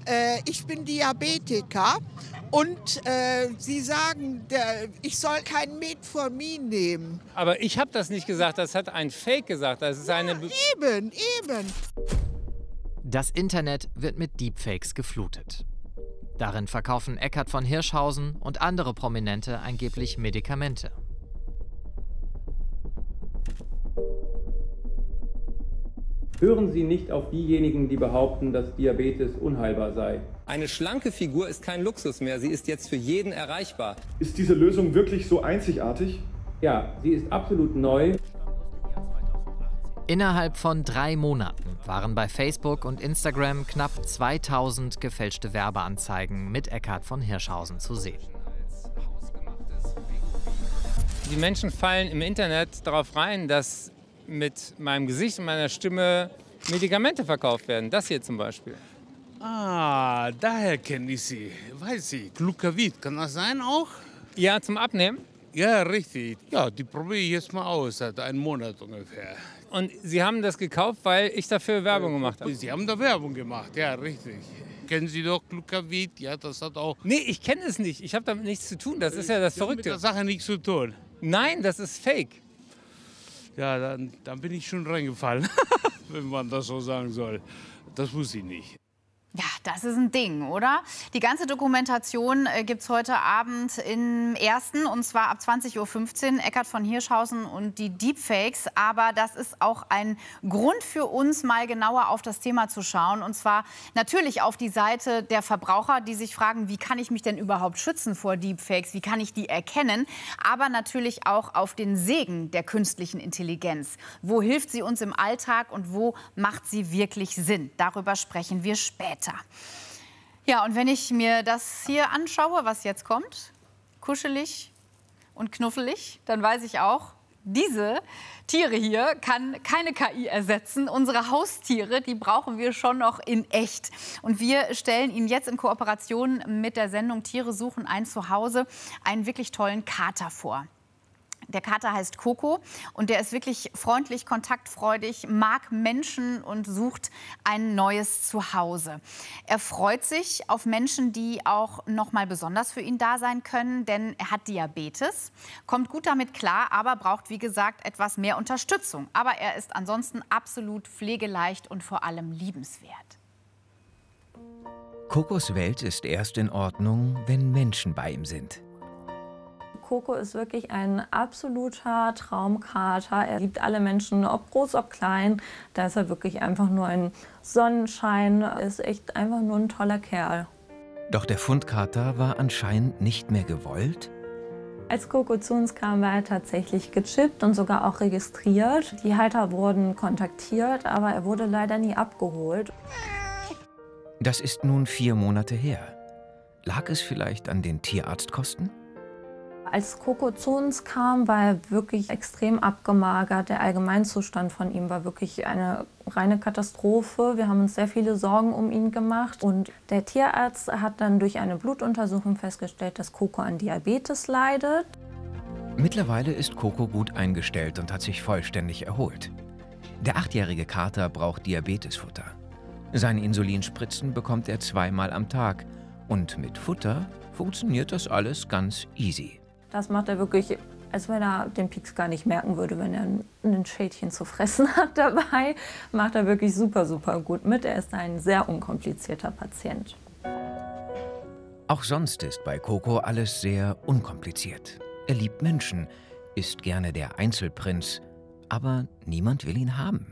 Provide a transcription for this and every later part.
ich bin Diabetiker und Sie sagen, ich soll kein Metformin nehmen. Aber ich habe das nicht gesagt, das hat ein Fake gesagt. Das ist eine Eben. Das Internet wird mit Deepfakes geflutet. Darin verkaufen Eckhard von Hirschhausen und andere Prominente angeblich Medikamente. Hören Sie nicht auf diejenigen, die behaupten, dass Diabetes unheilbar sei. Eine schlanke Figur ist kein Luxus mehr, sie ist jetzt für jeden erreichbar. Ist diese Lösung wirklich so einzigartig? Ja, sie ist absolut neu. Innerhalb von 3 Monaten waren bei Facebook und Instagram knapp 2000 gefälschte Werbeanzeigen mit Eckhard von Hirschhausen zu sehen. Die Menschen fallen im Internet darauf rein, dass mit meinem Gesicht und meiner Stimme Medikamente verkauft werden. Das hier zum Beispiel. Ah, daher kenne ich Sie. Weiß ich. Glucavit, kann das sein auch? Ja, zum Abnehmen. Ja, richtig. Ja, die probiere ich jetzt mal aus, seit einem Monat ungefähr. Und Sie haben das gekauft, weil ich dafür Werbung gemacht habe? Sie haben da Werbung gemacht, ja, richtig. Kennen Sie doch Glucavit? Ja, das hat auch... Nee, ich kenne es nicht. Ich habe damit nichts zu tun. Das ist ja das Verrückte. Mit der Sache nichts zu tun. Nein, das ist Fake. Ja, dann bin ich schon reingefallen, wenn man das so sagen soll. Das wusste ich nicht. Ja, das ist ein Ding, oder? Die ganze Dokumentation gibt es heute Abend im Ersten, und zwar ab 20:15 Uhr, Eckhard von Hirschhausen und die Deepfakes. Aber das ist auch ein Grund für uns, mal genauer auf das Thema zu schauen. Und zwar natürlich auf die Seite der Verbraucher, die sich fragen, wie kann ich mich denn überhaupt schützen vor Deepfakes? Wie kann ich die erkennen? Aber natürlich auch auf den Segen der künstlichen Intelligenz. Wo hilft sie uns im Alltag und wo macht sie wirklich Sinn? Darüber sprechen wir später. Ja, und wenn ich mir das hier anschaue, was jetzt kommt, kuschelig und knuffelig, dann weiß ich auch, diese Tiere hier kann keine KI ersetzen. Unsere Haustiere, die brauchen wir schon noch in echt. Und wir stellen Ihnen jetzt in Kooperation mit der Sendung Tiere suchen ein Zuhause einen wirklich tollen Kater vor. Der Kater heißt Coco und der ist wirklich freundlich, kontaktfreudig, mag Menschen und sucht ein neues Zuhause. Er freut sich auf Menschen, die auch noch mal besonders für ihn da sein können, denn er hat Diabetes, kommt gut damit klar, aber braucht, wie gesagt, etwas mehr Unterstützung. Aber er ist ansonsten absolut pflegeleicht und vor allem liebenswert. Cocos Welt ist erst in Ordnung, wenn Menschen bei ihm sind. Coco ist wirklich ein absoluter Traumkater. Er liebt alle Menschen, ob groß, ob klein. Da ist er wirklich einfach nur ein Sonnenschein. Er ist echt einfach nur ein toller Kerl. Doch der Fundkater war anscheinend nicht mehr gewollt. Als Coco zu uns kam, war er tatsächlich gechippt und sogar auch registriert. Die Halter wurden kontaktiert, aber er wurde leider nie abgeholt. Das ist nun 4 Monate her. Lag es vielleicht an den Tierarztkosten? Als Coco zu uns kam, war er wirklich extrem abgemagert. Der Allgemeinzustand von ihm war wirklich eine reine Katastrophe. Wir haben uns sehr viele Sorgen um ihn gemacht. Und der Tierarzt hat dann durch eine Blutuntersuchung festgestellt, dass Coco an Diabetes leidet. Mittlerweile ist Coco gut eingestellt und hat sich vollständig erholt. Der 8-jährige Kater braucht Diabetesfutter. Seine Insulinspritzen bekommt er 2-mal am Tag. Und mit Futter funktioniert das alles ganz easy. Das macht er wirklich, als wenn er den Pieks gar nicht merken würde, wenn er ein Schälchen zu fressen hat dabei. Macht er wirklich super, super gut mit. Er ist ein sehr unkomplizierter Patient. Auch sonst ist bei Coco alles sehr unkompliziert. Er liebt Menschen, ist gerne der Einzelprinz, aber niemand will ihn haben.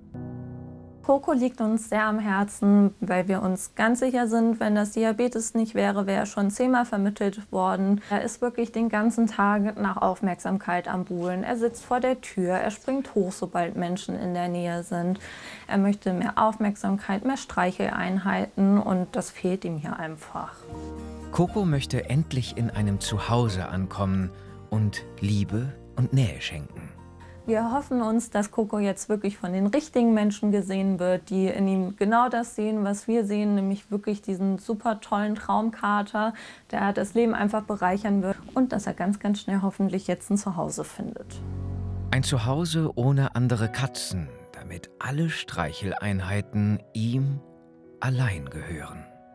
Coco liegt uns sehr am Herzen, weil wir uns ganz sicher sind, wenn das Diabetes nicht wäre, wäre er schon 10-mal vermittelt worden. Er ist wirklich den ganzen Tag nach Aufmerksamkeit am Buhlen. Er sitzt vor der Tür, er springt hoch, sobald Menschen in der Nähe sind. Er möchte mehr Aufmerksamkeit, mehr Streicheleinheiten und das fehlt ihm hier einfach. Coco möchte endlich in einem Zuhause ankommen und Liebe und Nähe schenken. Wir hoffen uns, dass Coco jetzt wirklich von den richtigen Menschen gesehen wird, die in ihm genau das sehen, was wir sehen, nämlich wirklich diesen super tollen Traumkater, der das Leben einfach bereichern wird und dass er ganz, ganz schnell hoffentlich jetzt ein Zuhause findet. Ein Zuhause ohne andere Katzen, damit alle Streicheleinheiten ihm allein gehören.